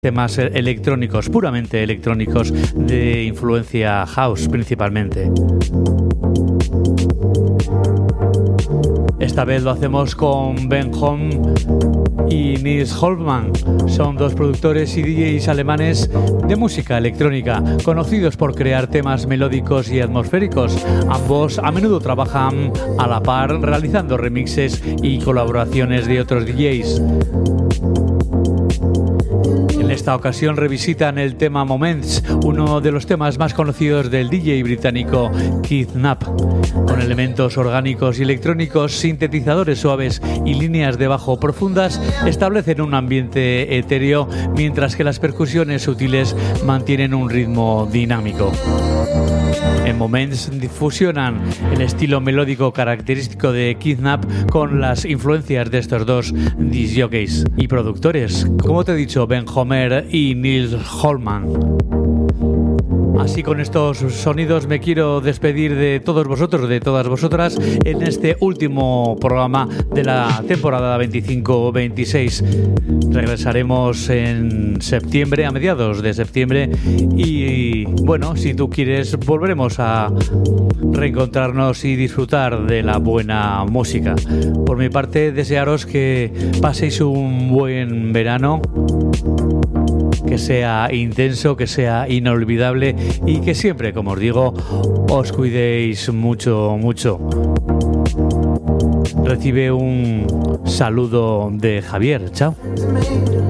temas electrónicos, puramente electrónicos, de influencia house principalmente. Esta vez lo hacemos con Ben Holm y Nils Holman. Son dos productores y DJs alemanes de música electrónica, conocidos por crear temas melódicos y atmosféricos. Ambos a menudo trabajan a la par, realizando remixes y colaboraciones de otros DJs. En esta ocasión revisitan el tema Moments, uno de los temas más conocidos del DJ británico Keith Knapp. Con elementos orgánicos y electrónicos, sintetizadores suaves y líneas de bajo profundas, establecen un ambiente etéreo, mientras que las percusiones sutiles mantienen un ritmo dinámico. En Moments fusionan el estilo melódico característico de Keith Knapp con las influencias de estos dos discjockeys y productores, como te he dicho, Ben Homer y Nils Holman. Así, con estos sonidos me quiero despedir de todos vosotros, de todas vosotras, en este último programa de la temporada 25-26. Regresaremos en septiembre, a mediados de septiembre, y bueno, si tú quieres, volveremos a reencontrarnos y disfrutar de la buena música. Por mi parte, desearos que paséis un buen verano, que sea intenso, que sea inolvidable y que siempre, como os digo, os cuidéis mucho, mucho. Recibe un saludo de Javier. Chao.